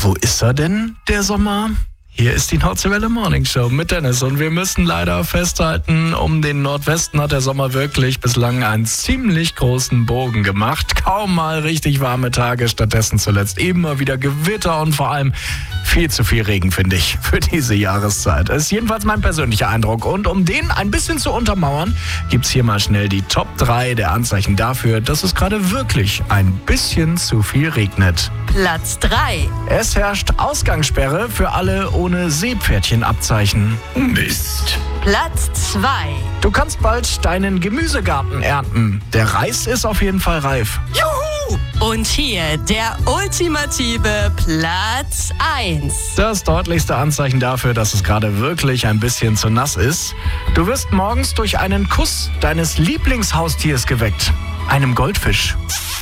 wo ist er denn, der Sommer? Hier ist die Nordseewelle Morning Show mit Dennis und wir müssen leider festhalten, um den Nordwesten hat der Sommer wirklich bislang einen ziemlich großen Bogen gemacht. Kaum mal richtig warme Tage, stattdessen zuletzt immer wieder Gewitter und vor allem viel zu viel Regen, finde ich, für diese Jahreszeit. Das ist jedenfalls mein persönlicher Eindruck und um den ein bisschen zu untermauern, gibt's hier mal schnell die Top 3 der Anzeichen dafür, dass es gerade wirklich ein bisschen zu viel regnet. Platz 3. Es herrscht Ausgangssperre für alle ohne Seepferdchenabzeichen. Mist. Platz 2. Du kannst bald deinen Gemüsegarten ernten. Der Reis ist auf jeden Fall reif. Juhu! Und hier der ultimative Platz 1. Das deutlichste Anzeichen dafür, dass es gerade wirklich ein bisschen zu nass ist. Du wirst morgens durch einen Kuss deines Lieblingshaustiers geweckt. Einem Goldfisch.